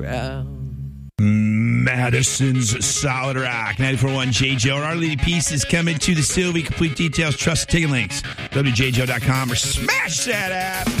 Madison's Solid Rock, 94.1 J-Joe. Our leading piece is coming to the Sylvie. Complete details, trust ticket links, wjjo.com or smash that app.